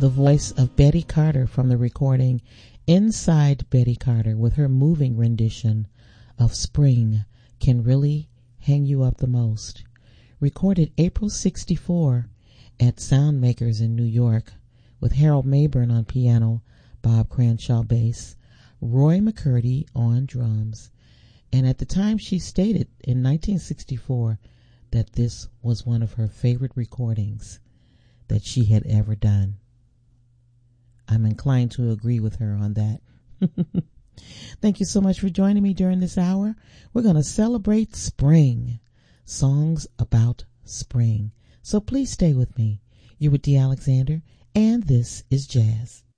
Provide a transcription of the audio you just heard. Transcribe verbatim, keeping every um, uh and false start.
the voice of Betty Carter from the recording Inside Betty Carter with her moving rendition of Spring Can Really Hang You Up the Most. Recorded April sixty-four at Soundmakers in New York with Harold Mayburn on piano, Bob Cranshaw bass, Roy McCurdy on drums. And at the time she stated in nineteen sixty-four that this was one of her favorite recordings that she had ever done. I'm inclined to agree with her on that. Thank you so much for joining me during this hour. We're going to celebrate spring, songs about spring. So please stay with me. You're with Dee Alexander, and this is Jazz.